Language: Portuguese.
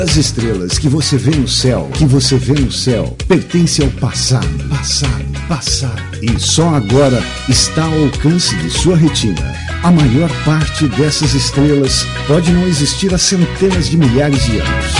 As estrelas que você vê no céu, pertence ao passado, e só agora está ao alcance de sua retina. A maior parte dessas estrelas pode não existir há centenas de milhares de anos.